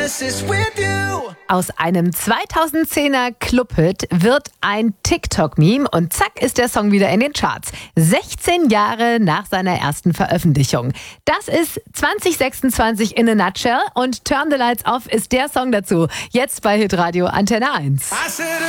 Aus einem 2010er Clubhit wird ein TikTok-Meme und zack ist der Song wieder in den Charts. 16 Jahre nach seiner ersten Veröffentlichung. Das ist 2026 in a nutshell und Turn the Lights Off ist der Song dazu. Jetzt bei Hitradio Antenne 1.